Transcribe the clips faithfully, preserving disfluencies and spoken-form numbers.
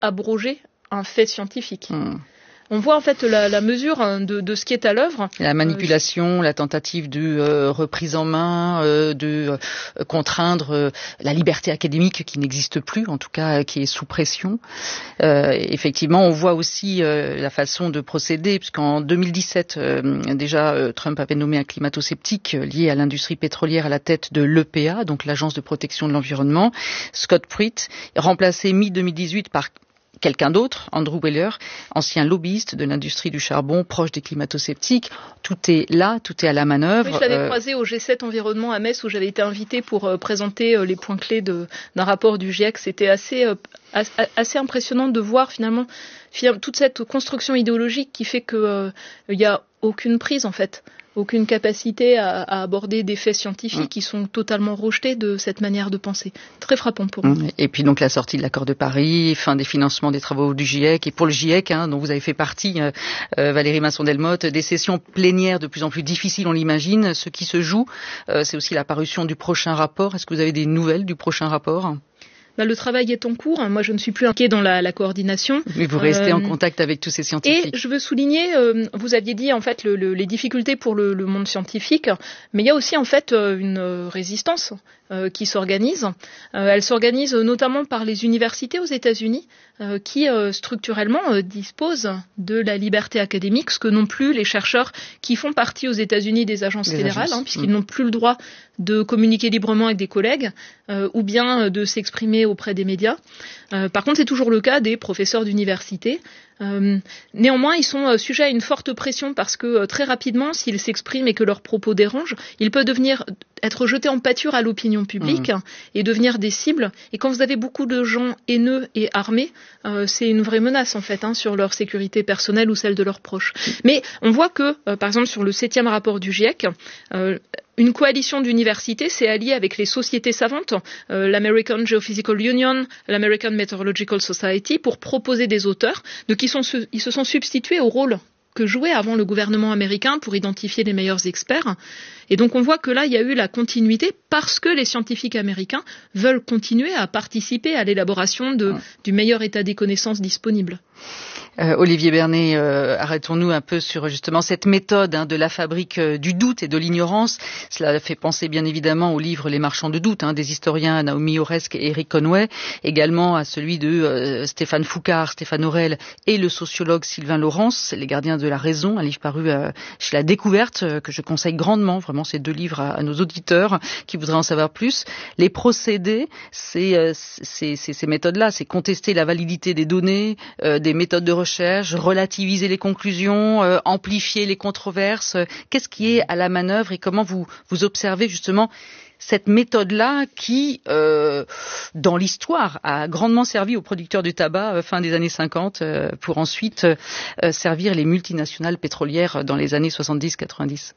abroger un fait scientifique. Mmh. On voit en fait la, la mesure de, de ce qui est à l'œuvre. La manipulation, euh, la tentative de euh, reprise en main, euh, de euh, contraindre euh, la liberté académique qui n'existe plus, en tout cas euh, qui est sous pression. Euh, effectivement, on voit aussi euh, la façon de procéder, puisqu'en deux mille dix-sept, euh, déjà, euh, Trump avait nommé un climato-sceptique euh, lié à l'industrie pétrolière à la tête de l'E P A, donc l'Agence de protection de l'environnement, Scott Pruitt, remplacé mi deux mille dix-huit par quelqu'un d'autre, Andrew Weller, ancien lobbyiste de l'industrie du charbon, proche des climato-sceptiques. Tout est là, tout est à la manœuvre. Oui, je l'avais euh... croisé au G sept Environnement à Metz où j'avais été invitée pour euh, présenter euh, les points clés de, d'un rapport du GIEC. C'était assez, euh, as, assez impressionnant de voir finalement, finalement toute cette construction idéologique qui fait qu'il euh, n'y a aucune prise en fait. Aucune capacité à, à aborder des faits scientifiques mmh. qui sont totalement rejetés de cette manière de penser. Très frappant pour moi. Et puis donc la sortie de l'accord de Paris, fin des financements des travaux du GIEC, et pour le GIEC, hein, dont vous avez fait partie, euh, euh, Valérie Masson-Delmotte, des sessions plénières de plus en plus difficiles, on l'imagine. Ce qui se joue, euh, c'est aussi la parution du prochain rapport. Est-ce que vous avez des nouvelles du prochain rapport ? Bah, le travail est en cours. Moi, je ne suis plus impliquée dans la, la coordination. Mais vous restez euh, en contact avec tous ces scientifiques. Et je veux souligner, euh, vous aviez dit en fait le, le, les difficultés pour le, le monde scientifique, mais il y a aussi en fait une résistance euh, qui s'organise. Euh, elle s'organise notamment par les universités aux États-Unis, euh, qui euh, structurellement euh, disposent de la liberté académique, ce que n'ont plus les chercheurs qui font partie aux États-Unis des agences des fédérales, agences. Hein, puisqu'ils mmh. n'ont plus le droit de communiquer librement avec des collègues, euh, ou bien de s'exprimer auprès des médias. Euh, par contre, c'est toujours le cas des professeurs d'université. Euh, néanmoins, ils sont euh, sujets à une forte pression parce que euh, très rapidement, s'ils s'expriment et que leurs propos dérangent, ils peuvent devenir être jetés en pâture à l'opinion publique mmh. et devenir des cibles. Et quand vous avez beaucoup de gens haineux et armés, euh, c'est une vraie menace en fait hein, sur leur sécurité personnelle ou celle de leurs proches. Mais on voit que, euh, par exemple, sur le septième rapport du GIEC, euh, une coalition d'universités s'est alliée avec les sociétés savantes, euh, l'American Geophysical Union, l'American Meteorological Society, pour proposer des auteurs, de qui sont, ils se sont substitués au rôle que jouait avant le gouvernement américain pour identifier les meilleurs experts. Et donc on voit que là, il y a eu la continuité parce que les scientifiques américains veulent continuer à participer à l'élaboration de, du meilleur état des connaissances disponibles. Euh, Olivier Bernet, euh, arrêtons-nous un peu sur justement cette méthode hein, de la fabrique euh, du doute et de l'ignorance. Cela fait penser bien évidemment au livre Les marchands de doute hein, des historiens Naomi Oreskes et Eric Conway, également à celui de euh, Stéphane Foucard, Stéphane Aurel et le sociologue Sylvain Laurence, Les gardiens de la raison, un livre paru euh, chez La Découverte euh, que je conseille grandement, vraiment ces deux livres à, à nos auditeurs qui voudraient en savoir plus. Les procédés, c'est, euh, c'est, c'est ces méthodes-là, c'est contester la validité des données, euh, des méthodes de recherche, relativiser les conclusions, euh, amplifier les controverses. Qu'est-ce qui est à la manœuvre et comment vous, vous observez justement cette méthode-là qui, euh, dans l'histoire, a grandement servi aux producteurs du tabac euh, fin des années cinquante euh, pour ensuite euh, servir les multinationales pétrolières dans les années soixante-dix quatre-vingt-dix?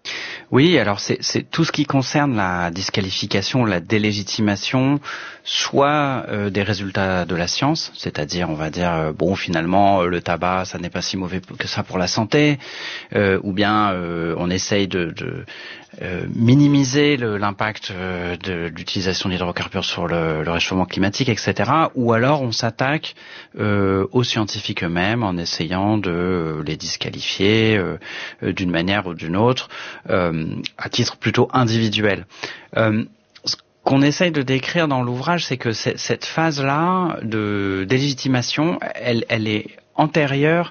Oui, alors c'est, c'est tout ce qui concerne la disqualification, la délégitimation, soit euh, des résultats de la science, c'est-à-dire on va dire euh, bon finalement le tabac ça n'est pas si mauvais que ça pour la santé, euh, ou bien euh, on essaye de, de euh, minimiser le, l'impact euh, de l'utilisation d'hydrocarbures sur le, le réchauffement climatique, et cetera. Ou alors on s'attaque euh, aux scientifiques eux-mêmes en essayant de euh, les disqualifier euh, euh, d'une manière ou d'une autre. Euh, à titre plutôt individuel. Euh, ce qu'on essaye de décrire dans l'ouvrage, c'est que c'est, cette phase-là de délégitimation, elle, elle est antérieure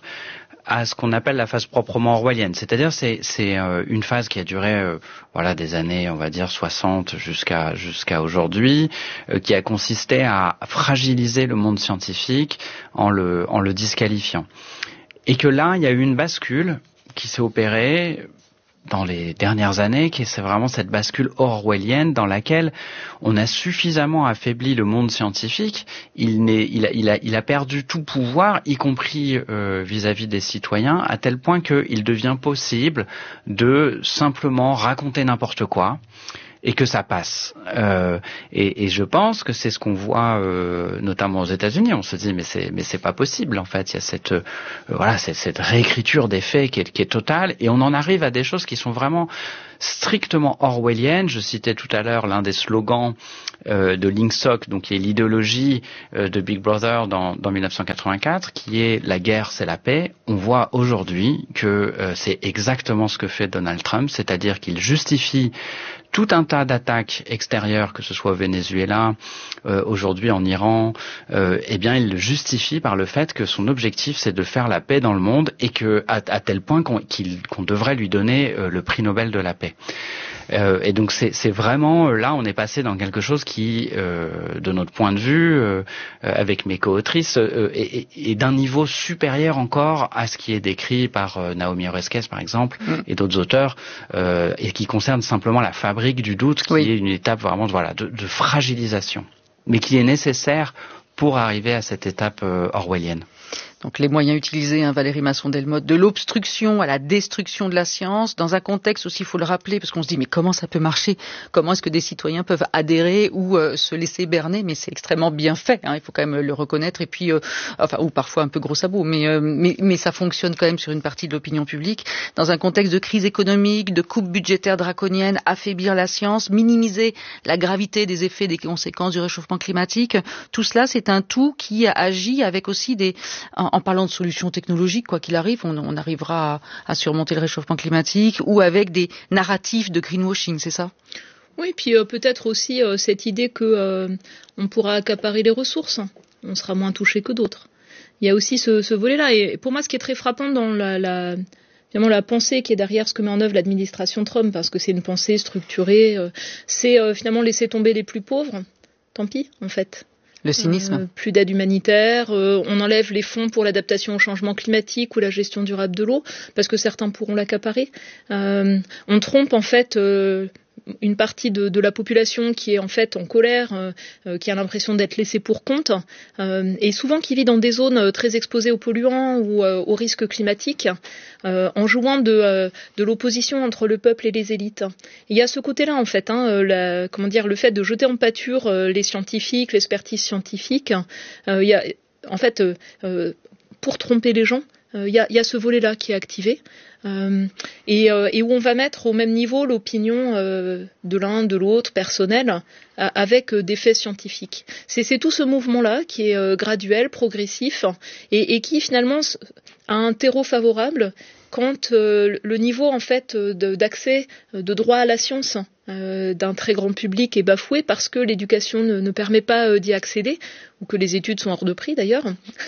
à ce qu'on appelle la phase proprement orwellienne. C'est-à-dire c'est, c'est euh, une phase qui a duré euh, voilà des années, on va dire soixante jusqu'à jusqu'à aujourd'hui, euh, qui a consisté à fragiliser le monde scientifique en le en le disqualifiant. Et que là, il y a eu une bascule qui s'est opérée dans les dernières années, qui c'est vraiment cette bascule orwellienne dans laquelle on a suffisamment affaibli le monde scientifique, il, n'est, il, a, il, a, il a perdu tout pouvoir, y compris euh, vis-à-vis des citoyens, à tel point qu'il devient possible de simplement raconter n'importe quoi, et que ça passe. Euh, et, et je pense que c'est ce qu'on voit euh, notamment aux États-Unis. On se dit mais c'est mais c'est pas possible en fait. Il y a cette euh, voilà cette, cette réécriture des faits qui est, qui est totale et on en arrive à des choses qui sont vraiment strictement orwellienne. Je citais tout à l'heure l'un des slogans euh, de Linksock, donc qui est l'idéologie euh, de Big Brother dans, dans mille neuf cent quatre-vingt-quatre, qui est la guerre, c'est la paix. On voit aujourd'hui que euh, c'est exactement ce que fait Donald Trump, c'est-à-dire qu'il justifie tout un tas d'attaques extérieures, que ce soit au Venezuela, euh, aujourd'hui en Iran, euh, eh bien, il le justifie par le fait que son objectif, c'est de faire la paix dans le monde et que, à, à tel point qu'on, qu'il, qu'on devrait lui donner euh, le prix Nobel de la paix. Euh, et donc c'est, c'est vraiment, là on est passé dans quelque chose qui, euh, de notre point de vue, euh, avec mes co-autrices, euh, est, est d'un niveau supérieur encore à ce qui est décrit par euh, Naomi Oreskes par exemple, mm. et d'autres auteurs, euh, et qui concerne simplement la fabrique du doute, qui oui. est une étape vraiment de, voilà, de, de fragilisation, mais qui est nécessaire pour arriver à cette étape euh, orwellienne. Donc les moyens utilisés, hein, Valérie Masson-Delmotte, de l'obstruction à la destruction de la science, dans un contexte aussi, il faut le rappeler, parce qu'on se dit mais comment ça peut marcher ? Comment est-ce que des citoyens peuvent adhérer ou euh, se laisser berner ? Mais c'est extrêmement bien fait, hein, il faut quand même le reconnaître, et puis, euh, enfin, ou parfois un peu gros sabot, mais, euh, mais, mais ça fonctionne quand même sur une partie de l'opinion publique. Dans un contexte de crise économique, de coupe budgétaire draconienne, affaiblir la science, minimiser la gravité des effets, des conséquences du réchauffement climatique, tout cela c'est un tout qui agit avec aussi des... En, En parlant de solutions technologiques, quoi qu'il arrive, on, on arrivera à, à surmonter le réchauffement climatique, ou avec des narratifs de greenwashing, c'est ça ? Oui, puis euh, peut-être aussi euh, cette idée que euh, on pourra accaparer les ressources, on sera moins touché que d'autres. Il y a aussi ce, ce volet-là, et pour moi, ce qui est très frappant dans la, la, finalement, la pensée qui est derrière ce que met en œuvre l'administration Trump, parce que c'est une pensée structurée, euh, c'est euh, finalement laisser tomber les plus pauvres. Tant pis, en fait. Le cynisme. Euh, plus d'aide humanitaire, euh, on enlève les fonds pour l'adaptation au changement climatique ou la gestion durable de l'eau, parce que certains pourront l'accaparer. Euh, on trompe en fait euh, une partie de, de la population qui est en fait en colère, euh, qui a l'impression d'être laissée pour compte, euh, et souvent qui vit dans des zones très exposées aux polluants ou euh, aux risques climatiques, euh, en jouant de, euh, de l'opposition entre le peuple et les élites. Il y a ce côté-là en fait, hein, la, comment dire, le fait de jeter en pâture euh, les scientifiques, l'expertise scientifique. Euh, il y a en fait euh, pour tromper les gens. Il y, a, il y a ce volet-là qui est activé euh, et, euh, et où on va mettre au même niveau l'opinion euh, de l'un, de l'autre, personnelle, euh, avec euh, des faits scientifiques. C'est, c'est tout ce mouvement-là qui est euh, graduel, progressif, et, et qui finalement a un terreau favorable quand euh, le niveau en fait de, d'accès, de droit à la science euh, d'un très grand public est bafoué parce que l'éducation ne, ne permet pas euh, d'y accéder, ou que les études sont hors de prix d'ailleurs.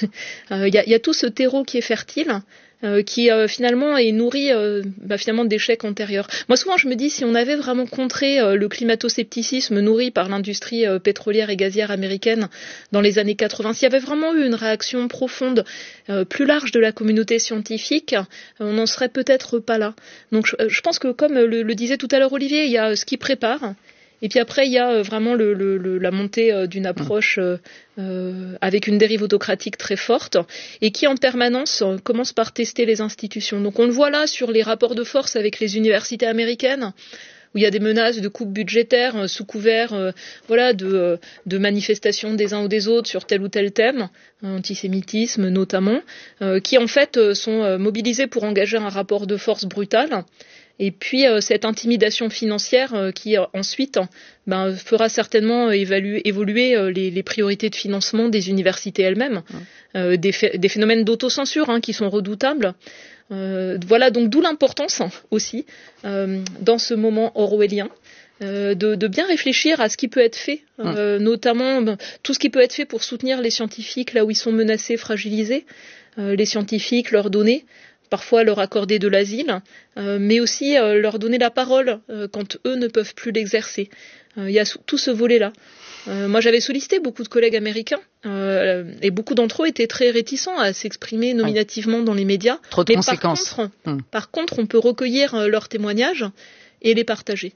Il euh, y, y a tout ce terreau qui est fertile, euh, qui euh, finalement est nourri euh, bah, finalement d'échecs antérieurs. Moi souvent je me dis, si on avait vraiment contré euh, le climato-scepticisme nourri par l'industrie euh, pétrolière et gazière américaine dans les années quatre-vingts, s'il y avait vraiment eu une réaction profonde, euh, plus large de la communauté scientifique, euh, on n'en serait peut-être pas là. Donc je, je pense que, comme le, le disait tout à l'heure Olivier, il y a ce qui prépare. Et puis après, il y a vraiment le, le, le, la montée euh, d'une approche euh, euh, avec une dérive autocratique très forte, et qui en permanence euh, commence par tester les institutions. Donc on le voit là sur les rapports de force avec les universités américaines, où il y a des menaces de coupes budgétaires euh, sous couvert euh, voilà, de, euh, de manifestations des uns ou des autres sur tel ou tel thème, antisémitisme notamment, euh, qui en fait euh, sont euh, mobilisés pour engager un rapport de force brutal. Et puis euh, cette intimidation financière euh, qui euh, ensuite ben, fera certainement évaluer, évoluer euh, les, les priorités de financement des universités elles-mêmes, euh, des, ph- des phénomènes d'autocensure hein, qui sont redoutables. Euh, voilà donc d'où l'importance hein, aussi euh, dans ce moment orwellien euh, de, de bien réfléchir à ce qui peut être fait, euh, notamment ben, tout ce qui peut être fait pour soutenir les scientifiques là où ils sont menacés, fragilisés, euh, les scientifiques, leur donner parfois leur accorder de l'asile, euh, mais aussi euh, leur donner la parole euh, quand eux ne peuvent plus l'exercer. Il euh, y a tout ce volet-là. Euh, moi, j'avais sollicité beaucoup de collègues américains, euh, et beaucoup d'entre eux étaient très réticents à s'exprimer nominativement dans les médias. Trop de mais conséquences. Par contre, hum. par contre, on peut recueillir euh, leurs témoignages et les partager.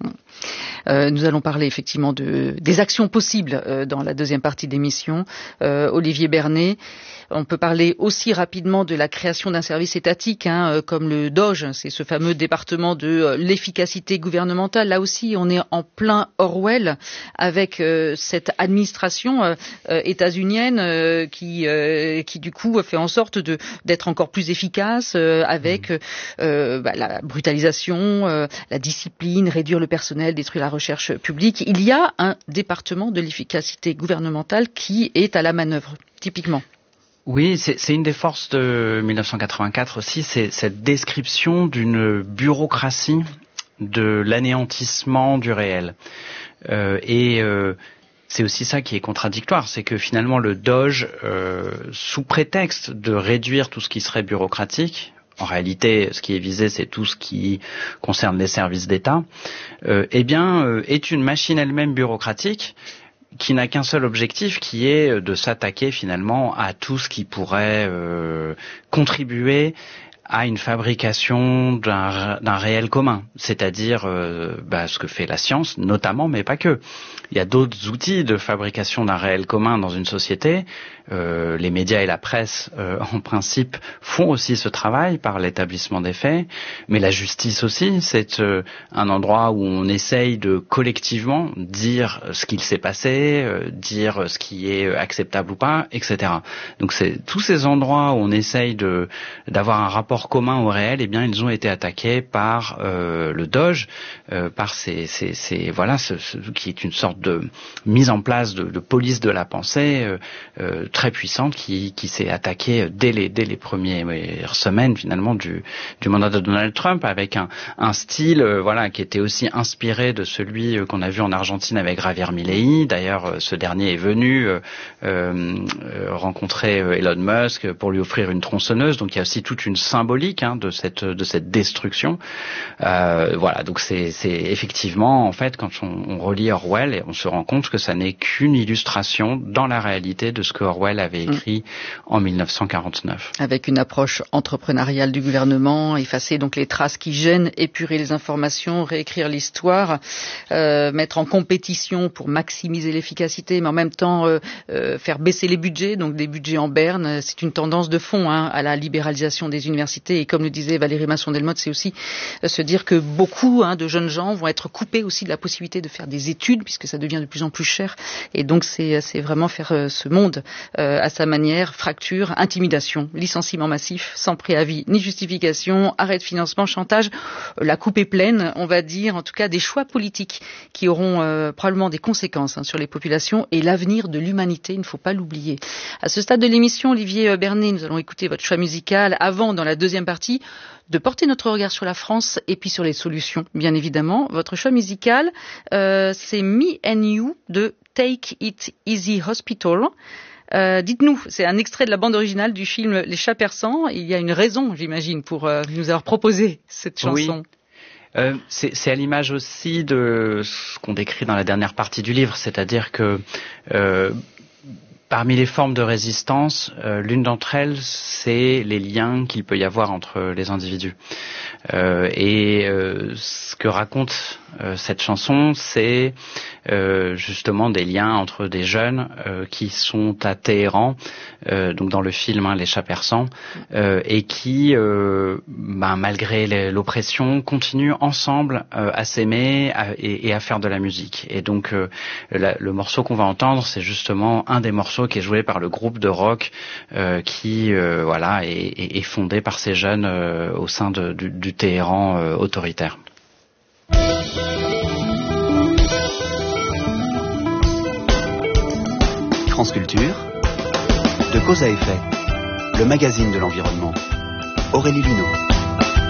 Euh, nous allons parler effectivement de, des actions possibles euh, dans la deuxième partie d'émission. Euh, Olivier Bernet, On peut parler aussi rapidement de la création d'un service étatique, hein, comme le DOGE, c'est ce fameux département de l'efficacité gouvernementale. Là aussi, on est en plein Orwell avec euh, cette administration euh, états-unienne euh, qui, euh, qui du coup fait en sorte de, d'être encore plus efficace euh, avec euh, bah, la brutalisation, euh, la discipline, réduire le personnel, détruire la recherche publique. Il y a un département de l'efficacité gouvernementale qui est à la manœuvre, typiquement. Oui, c'est, c'est une des forces de mille neuf cent quatre-vingt-quatre aussi, c'est cette description d'une bureaucratie de l'anéantissement du réel. Euh, et euh, c'est aussi ça qui est contradictoire, c'est que finalement le DOGE, euh, sous prétexte de réduire tout ce qui serait bureaucratique, en réalité, ce qui est visé, c'est tout ce qui concerne les services d'État, euh, eh bien, euh, est une machine elle-même bureaucratique qui n'a qu'un seul objectif, qui est de s'attaquer finalement à tout ce qui pourrait euh, contribuer à une fabrication d'un, d'un réel commun, c'est-à-dire euh, bah, ce que fait la science, notamment, mais pas que. Il y a d'autres outils de fabrication d'un réel commun dans une société. Euh, les médias et la presse, euh, en principe, font aussi ce travail par l'établissement des faits. Mais la justice aussi, c'est euh, un endroit où on essaye de collectivement dire ce qu'il s'est passé, euh, dire ce qui est acceptable ou pas, et cetera. Donc c'est tous ces endroits où on essaye de d'avoir un rapport commun au réel, eh bien ils ont été attaqués par euh, le DOGE, euh, par ces, ces, ces voilà, ce, ce, qui est une sorte de mise en place de, de police de la pensée euh, euh, très puissante qui, qui s'est attaquée dès les, dès les premières semaines finalement du, du mandat de Donald Trump, avec un, un style euh, voilà qui était aussi inspiré de celui euh, qu'on a vu en Argentine avec Javier Milei. D'ailleurs, euh, ce dernier est venu euh, euh, rencontrer Elon Musk pour lui offrir une tronçonneuse. Donc il y a aussi toute une symbolique hein, de cette de cette destruction. Euh, voilà, donc c'est, c'est effectivement en fait quand on, on relit Orwell, on se rend compte que ça n'est qu'une illustration dans la réalité de ce que Orwell avait écrit mmh. en mille neuf cent quarante-neuf. Avec une approche entrepreneuriale du gouvernement, effacer donc les traces qui gênent, épurer les informations, réécrire l'histoire, euh, mettre en compétition pour maximiser l'efficacité, mais en même temps euh, euh, faire baisser les budgets, donc des budgets en berne. C'est une tendance de fond hein, à la libéralisation des universités. Et comme le disait Valérie Masson-Delmotte, c'est aussi euh, se dire que beaucoup hein, de jeunes gens vont être coupés aussi de la possibilité de faire des études, puisque ça devient de plus en plus cher. Et donc c'est, c'est vraiment faire euh, ce monde euh, à sa manière, fracture, intimidation, licenciement massif, sans préavis ni justification, arrêt de financement, chantage. La coupe est pleine, on va dire, en tout cas des choix politiques qui auront euh, probablement des conséquences hein, sur les populations et l'avenir de l'humanité, il ne faut pas l'oublier. À ce stade de l'émission, Olivier Bernet, nous allons écouter votre choix musical avant, dans la deuxième partie, de porter notre regard sur la France et puis sur les solutions, bien évidemment. Votre choix musical, euh, c'est Me and You de Take It Easy Hospital. Euh, dites-nous, c'est un extrait de la bande originale du film Les Chats Persans. Il y a une raison, j'imagine, pour euh, nous avoir proposé cette chanson. Oui. Euh, c'est, c'est à l'image aussi de ce qu'on décrit dans la dernière partie du livre, c'est-à-dire que euh, parmi les formes de résistance, euh, l'une d'entre elles, c'est les liens qu'il peut y avoir entre les individus. Euh, et euh, ce que raconte euh, cette chanson, c'est euh, justement des liens entre des jeunes euh, qui sont à Téhéran, euh, donc dans le film hein, Les Chats Persans, euh, et qui, euh, ben, malgré les, l'oppression, continuent ensemble euh, à s'aimer à, et, et à faire de la musique. Et donc euh, la, le morceau qu'on va entendre, c'est justement un des morceaux qui est joué par le groupe de rock euh, qui euh, voilà est, est, est fondé par ces jeunes euh, au sein de, du, du Téhéran euh, autoritaire. France Culture, de Cause à Effet, le magazine de l'environnement. Aurélie Luneau.